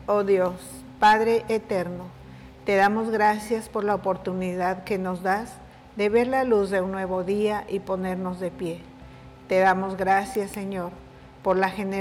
Oh Dios, Padre eterno, te damos gracias por la oportunidad que nos das de ver la luz de un nuevo día y ponernos de pie. Te damos gracias, Señor, por la generosidad